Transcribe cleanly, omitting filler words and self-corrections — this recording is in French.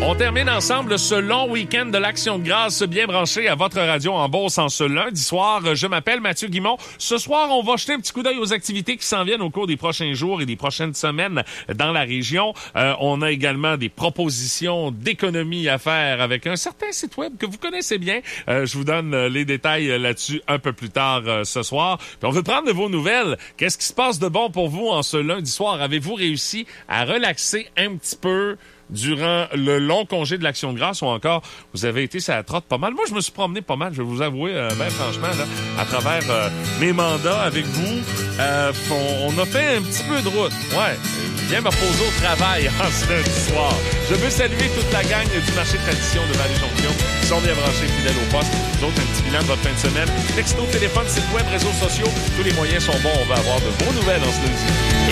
On termine ensemble ce long week-end de l'Action de grâce bien branché à votre radio en Beauce en ce lundi soir. Je m'appelle Mathieu Guimont. Ce soir, on va jeter un petit coup d'œil aux activités qui s'en viennent au cours des prochains jours et des prochaines semaines dans la région. On a également des propositions d'économie à faire avec un certain site web que vous connaissez bien. Je vous donne les détails là-dessus un peu plus tard ce soir. Puis on veut prendre de vos nouvelles. Qu'est-ce qui se passe de bon pour vous en ce lundi soir? Avez-vous réussi à relaxer un petit peu durant le long congé de l'Action de grâce ou encore vous avez été sur la trotte pas mal? Moi, je me suis promené pas mal, je vais vous avouer, ben franchement, là, à travers mes mandats avec vous. On a fait un petit peu de route. Ouais, viens me reposer au travail en ce lundi soir. Je veux saluer toute la gang du marché de tradition de Vallée-Jonction qui sont bien branchés, fidèles au poste. Vous autres, un petit bilan de votre fin de semaine. Texto, téléphone, site web, réseaux sociaux, tous les moyens sont bons. On va avoir de vos nouvelles en ce lundi.